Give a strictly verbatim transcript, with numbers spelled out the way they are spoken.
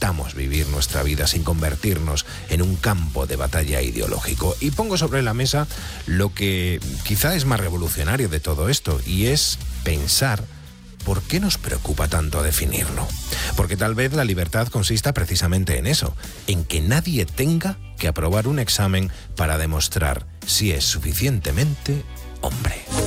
necesitamos vivir nuestra vida sin convertirnos en un campo de batalla ideológico. Y pongo sobre la mesa lo que quizá es más revolucionario de todo esto, y es pensar ¿por qué nos preocupa tanto definirlo? Porque tal vez la libertad consista precisamente en eso, en que nadie tenga que aprobar un examen para demostrar si es suficientemente hombre.